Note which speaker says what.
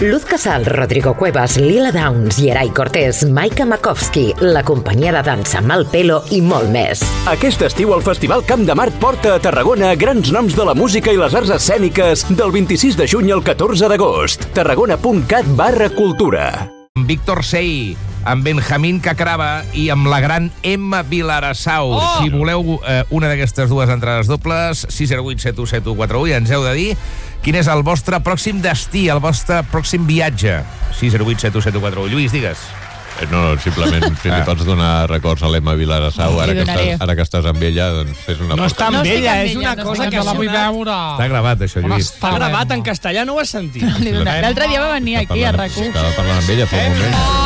Speaker 1: Luz Casal, Rodrigo Cuevas, Lila Downs, Yeray Cortés, Maika Makovsky, la companyia de dansa Malpelo i molt més.
Speaker 2: Aquest estiu el Festival Camp de Mart porta a Tarragona grans noms de la música i les arts escèniques del 26 de juny al 14 d'agost. tarragona.cat/cultura.
Speaker 3: Víctor Sey, amb Benjamín Cacrava i amb la gran Emma Vilarassau. Si voleu una d'aquestes dues entrades dobles, 608 717141, i ens heu de dir quin és el vostre pròxim destí, el vostre pròxim viatge. 608 717141. Lluís, digues.
Speaker 4: No, simplement, si li pots donar records a l'Emma Vilarassau, ara que estàs amb ella, doncs fes una...
Speaker 5: No està amb ella, és una cosa que la vull veure.
Speaker 3: Està gravat, això, Lluís.
Speaker 5: Està gravat en castellà, no ho has sentit.
Speaker 6: L'altre dia va venir aquí a RAC1.
Speaker 4: Estava parlant amb ella fa un moment.